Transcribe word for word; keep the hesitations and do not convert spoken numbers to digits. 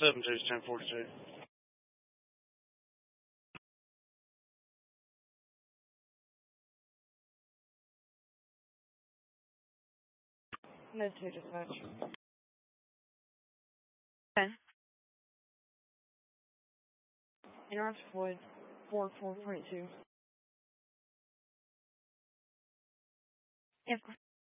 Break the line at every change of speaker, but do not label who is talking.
seven two is ten forty-two.
No two dispatch.
Okay.
Interrupt Floyd, four four point two.
Yeah, of course.